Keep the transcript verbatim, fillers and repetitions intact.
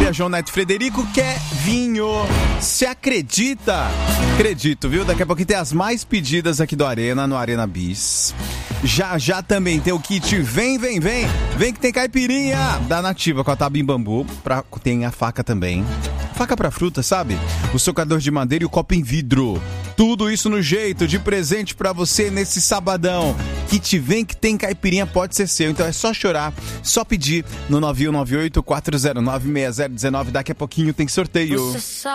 Maria João Neto Frederico quer vinho. Se acredita? Acredito, viu? Daqui a pouquinho tem as mais pedidas aqui do Arena, no Arena Bis. Já, já também tem o kit Vem, Vem, Vem. Vem que tem caipirinha da Nativa com a Tabim Bambu. Pra, tem a faca também. Faca pra fruta, sabe? O socador de madeira e o copo em vidro. Tudo isso no jeito de presente pra você nesse sabadão. Kit Vem que tem caipirinha, pode ser seu. Então é só chorar, só pedir no nove um nove oito, quatro zero nove, seis zero um nove. Daqui a pouquinho tem sorteio.